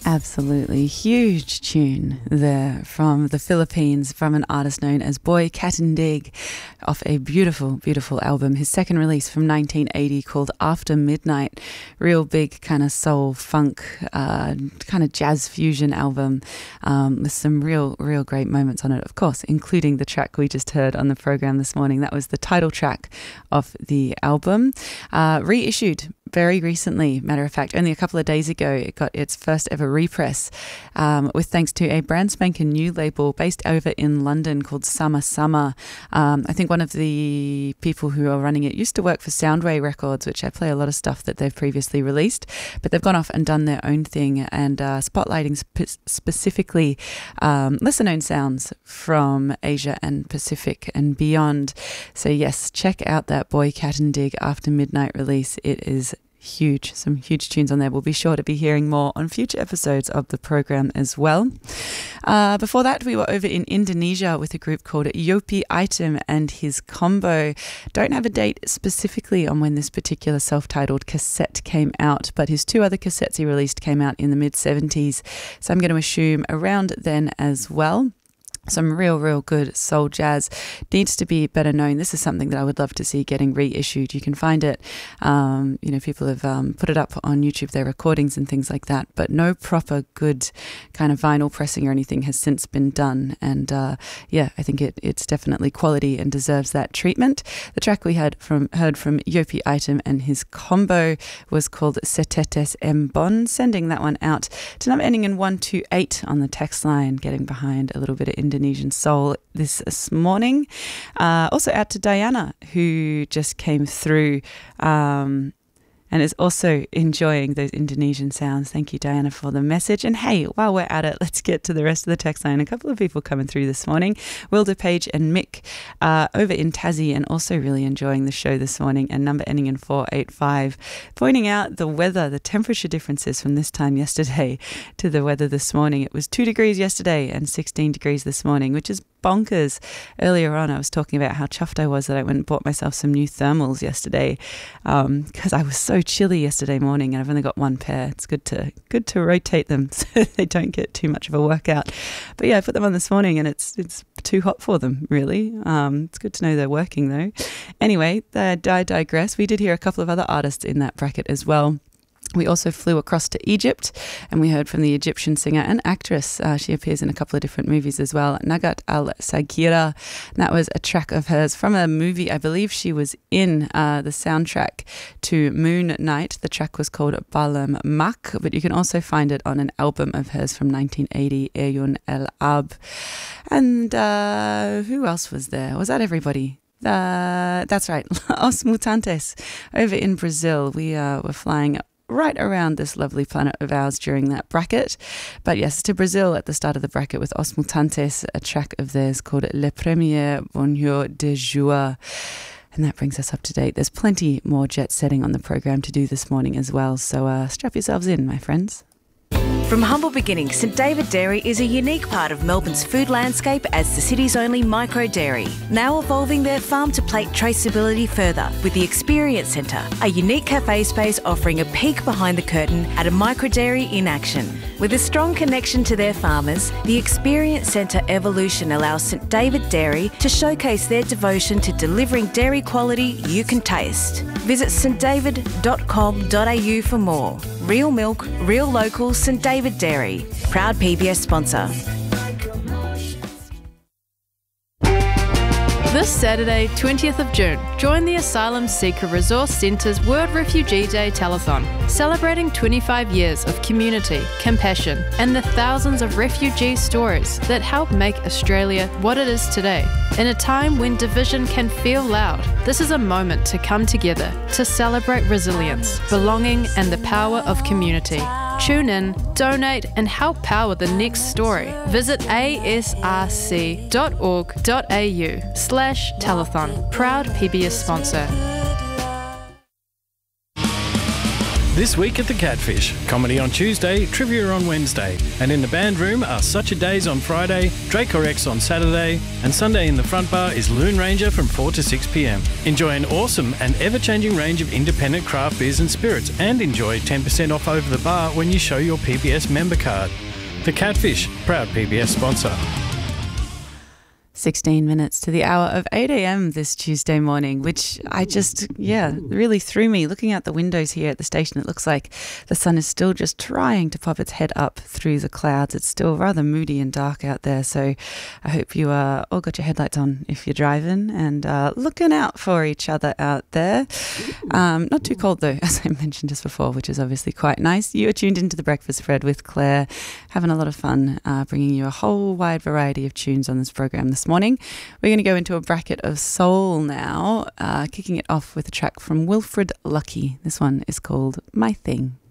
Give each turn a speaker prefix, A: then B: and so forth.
A: Absolutely huge tune there from the Philippines, from an artist known as Boy Katindig, off a beautiful, beautiful album. His second release from 1980 called After Midnight. Real big kind of soul, funk, kind of jazz fusion album with some real great moments on it, of course, including the track we just heard on the program this morning. That was the title track of the album. Reissued very recently, matter of fact, only a couple of days ago, it got its first ever repress with thanks to a brand spanking new label based over in London called Summer Summer. I think one of the people who are running it used to work for Soundway Records, which I play a lot of stuff that they've previously released, but they've gone off and done their own thing and spotlighting specifically lesser known sounds from Asia and Pacific and beyond. So yes, check out that Boy Katindig After Midnight release. It is huge, some huge tunes on there. We'll be sure to be hearing more on future episodes of the program as well. Before that, we were over in Indonesia with a group called Yopi Item and his combo. Don't have a date specifically on when this particular self-titled cassette came out, but his two other cassettes he released came out in the mid-70s, so I'm going to assume around then as well. Some real good soul jazz. Needs to be better known. This is something that I would love to see getting reissued. You can find it, people have put it up on YouTube, their recordings and things like that, but no proper good kind of vinyl pressing or anything has since been done. And I think it's definitely quality and deserves that treatment. The track we heard from Yopi Item and his combo was called Setetes Embon, sending that one out to number ending in 128 on the text line, getting behind a little bit of Indonesian soul this morning. Also out to Diana, who just came through and is also enjoying those Indonesian sounds. Thank you, Diana, for the message. And hey, while we're at it, let's get to the rest of the text line. A couple of people coming through this morning. Wilder Page and Mick over in Tassie, and also really enjoying the show this morning, and number ending in 485, pointing out the weather, the temperature differences from this time yesterday to the weather this morning. It was 2 degrees yesterday and 16 degrees this morning, which is bonkers. Earlier on, I was talking about how chuffed I was that I went and bought myself some new thermals yesterday because I was so chilly yesterday morning, and I've only got one pair. It's good to rotate them so they don't get too much of a workout. But yeah, I put them on this morning and it's too hot for them, really. It's good to know they're working though. Anyway, I digress. We did hear a couple of other artists in that bracket as well. We also flew across to Egypt and we heard from the Egyptian singer and actress. She appears in a couple of different movies as well, Nagat Al-Saghira. That was a track of hers from a movie I believe she was in, the soundtrack to Moon Knight. The track was called Balam Mak, but you can also find it on an album of hers from 1980, Eyun El Ab. And who else was there? Was that everybody? That's right, Os Mutantes over in Brazil. We were flying right around this lovely planet of ours during that bracket. But yes, to Brazil at the start of the bracket with Os Mutantes, a track of theirs called Le Premier Bonjour de Jour. And that brings us up to date. There's plenty more jet setting on the program to do this morning as well, so strap yourselves in, my friends.
B: From humble beginnings, St David Dairy is a unique part of Melbourne's food landscape as the city's only micro dairy. Now evolving their farm-to-plate traceability further with the Experience Centre, a unique cafe space offering a peek behind the curtain at a micro dairy in action. With a strong connection to their farmers, the Experience Centre evolution allows St David Dairy to showcase their devotion to delivering dairy quality you can taste. Visit stdavid.com.au for more. Real milk, real local, St David Dairy. Proud PBS sponsor.
C: This Saturday, 20th of June, join the Asylum Seeker Resource Centre's World Refugee Day Telethon, celebrating 25 years of community, compassion, and the thousands of refugee stories that help make Australia what it is today. In a time when division can feel loud, this is a moment to come together to celebrate resilience, belonging, and the power of community. Tune in, donate, and help power the next story. Visit asrc.org.au/telethon. Proud PBS sponsor.
D: This week at the Catfish, comedy on Tuesday, trivia on Wednesday, and in the band room are Such a Days on Friday, Drake X on Saturday, and Sunday in the front bar is Loon Ranger from 4 to 6 p.m. Enjoy an awesome and ever-changing range of independent craft beers and spirits, and enjoy 10% off over the bar when you show your PBS member card. The Catfish, proud PBS sponsor.
A: 16 minutes to the hour of 8 a.m. this Tuesday morning, which really threw me. Looking out the windows here at the station, it looks like the sun is still just trying to pop its head up through the clouds. It's still rather moody and dark out there, so I hope you all got your headlights on if you're driving and looking out for each other out there. Not too cold though, as I mentioned just before, which is obviously quite nice. You are tuned into The Breakfast Spread with Claire, having a lot of fun bringing you a whole wide variety of tunes on this program this morning. We're going to go into a bracket of soul now, kicking it off with a track from Wilfred Lucky. This one is called My Thing.